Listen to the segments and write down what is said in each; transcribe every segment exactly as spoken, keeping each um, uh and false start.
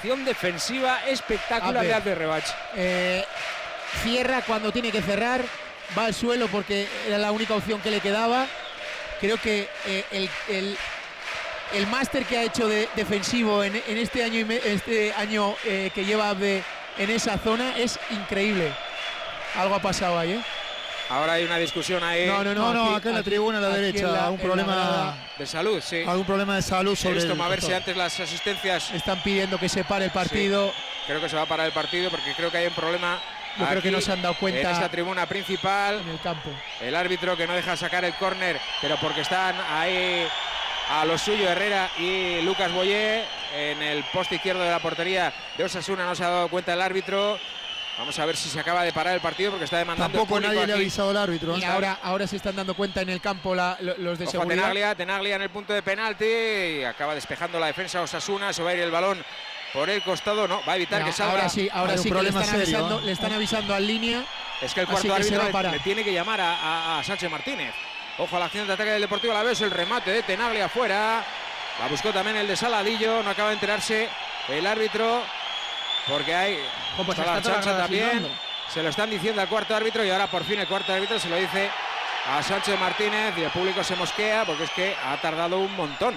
acción defensiva espectacular de Albert Rebach. Eh, cierra cuando tiene que cerrar, va al suelo porque era la única opción que le quedaba. Creo que eh, el, el, el máster que ha hecho de defensivo en, en este año, este año eh, que lleva Abde en esa zona es increíble. Algo ha pasado ahí, ¿eh? Ahora hay una discusión ahí. No, no, no, no aquí, acá en la tribuna a la derecha, la, algún problema de salud, sí. Algún problema de salud sobre. He visto el moverse doctor. antes las asistencias. Están pidiendo que se pare el partido. Sí, creo que se va a parar el partido porque creo que hay un problema. Yo creo que no se han dado cuenta en esta tribuna principal. En el campo. El árbitro que no deja sacar el córner, pero porque están ahí a lo suyo Herrera y Lucas Boyé en el poste izquierdo de la portería de Osasuna. No se ha dado cuenta el árbitro. Vamos a ver si se acaba de parar el partido porque está demandando. Tampoco nadie aquí. le ha avisado al árbitro. Y ahora, ahora se están dando cuenta en el campo la, los de Ojo, seguridad. Tenaglia, Tenaglia en el punto de penalti. Y acaba despejando la defensa Osasuna. Se va a ir el balón por el costado. No, va a evitar Mira, que salga. Ahora sí, ahora sí que le están, serio, avisando, ¿eh? le están avisando al línea. Es que el cuarto que árbitro le, le tiene que llamar a, a, a Sánchez Martínez. Ojo a la acción de ataque del Deportivo Alavés. El remate de Tenaglia afuera. La buscó también el de Saladillo. No acaba de enterarse el árbitro. Porque hay. Oh, pues está la está Chacha también. silbando. Se lo están diciendo al cuarto árbitro y ahora por fin el cuarto árbitro se lo dice a Sánchez Martínez y el público se mosquea porque es que ha tardado un montón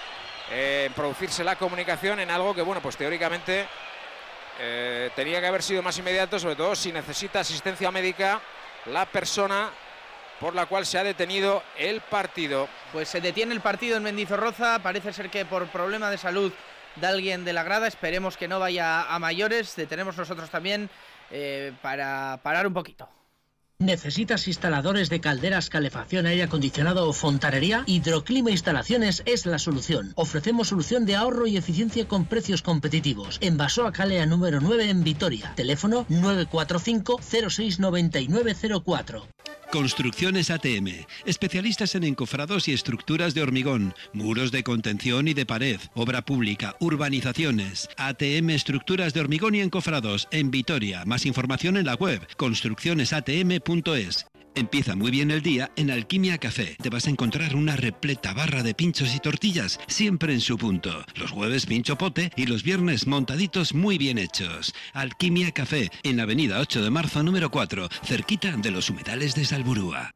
eh, en producirse la comunicación en algo que, bueno, pues teóricamente eh, tenía que haber sido más inmediato, sobre todo si necesita asistencia médica la persona por la cual se ha detenido el partido. Pues se detiene el partido en Mendizorroza, parece ser que por problema de salud de alguien de la grada, esperemos que no vaya a mayores, detenemos nosotros también eh, para parar un poquito. ¿Necesitas instaladores de calderas, calefacción, aire acondicionado o fontanería? Hidroclima Instalaciones es la solución. Ofrecemos solución de ahorro y eficiencia con precios competitivos. En Basoa Calea número nueve en Vitoria. Teléfono nueve cuatro cinco cero seis nueve nueve cero cuatro. Construcciones A T M, especialistas en encofrados y estructuras de hormigón, muros de contención y de pared, obra pública, urbanizaciones. A T M Estructuras de Hormigón y Encofrados, en Vitoria. Más información en la web construcciones a t m punto es. Empieza muy bien el día en Alquimia Café. Te vas a encontrar una repleta barra de pinchos y tortillas, siempre en su punto. Los jueves pincho pote y los viernes montaditos muy bien hechos. Alquimia Café, en Avenida ocho de marzo número cuatro, cerquita de los humedales de Salburúa.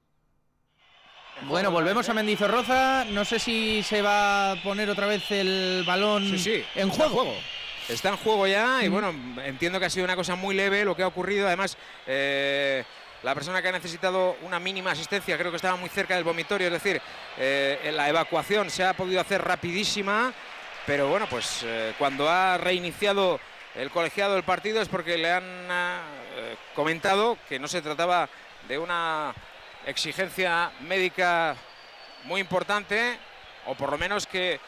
Bueno, volvemos a Mendizorroza. No sé si se va a poner otra vez el balón sí, sí, en está juego. En juego. Está en juego ya y bueno, entiendo que ha sido una cosa muy leve lo que ha ocurrido. Además, eh, la persona que ha necesitado una mínima asistencia creo que estaba muy cerca del vomitorio, es decir, eh, la evacuación se ha podido hacer rapidísima, pero bueno, pues eh, cuando ha reiniciado el colegiado el partido es porque le han eh, comentado que no se trataba de una exigencia médica muy importante, o por lo menos que